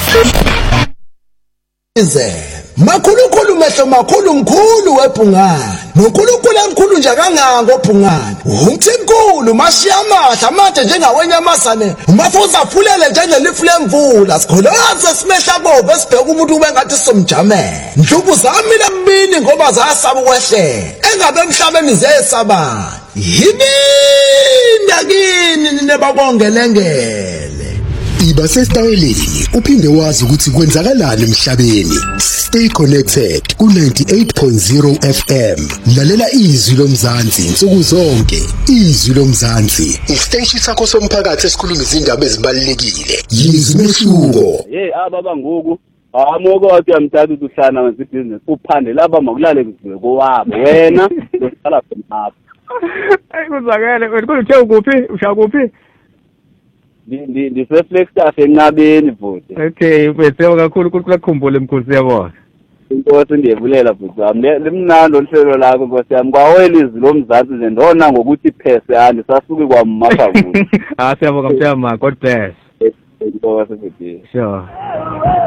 Makhulukhulu mehlo makhulu mkhulu wephungane noNkulunkulu emkhulu nje kangaka ophungane umthimkhulu mashiya amahla manje njengawenyamazane umafuza afulele njengelifu lemvula sikholoze simehla bobe sibheka umuntu ube ngathi somjamela nhlubu zami lemini ngoba zasaba ukwehlela engabe emhlabeni zesaba yini nakini nebakongelengele Iba sesitayeleni uphinde wazi ukuthi kwenzakalani emhlabeni. Stay connected ku98.0 FM. Lalela izwi lomzansi insuku zonke. Izwi lomzansi. Isiteshi sakho somphakathi esikhuluma izindaba ezibalekile. Yizwi mehluko. Hey ababa ngoku amuko wathi yamthatha uhlana wenza ibusiness uphande laba makulale kuzwe wabo wena losala khona. Ayikuzakele wena kuthe ukuphi ushaya kuphi? Ndi-flex staff encabeni futhi. Okay, bese kakhulu kulakhumbula emkhosi yabona. Inkosi ndiyebulela futhi wami. Limnandi olhlelo lakho Nkosi yami. Kwawela izwi lomzansi nje ndona ngokuthi phese handi sasuke kwamapha kuthi. Siyabonga mthemba, God bless. Inkosi futhi. Sure.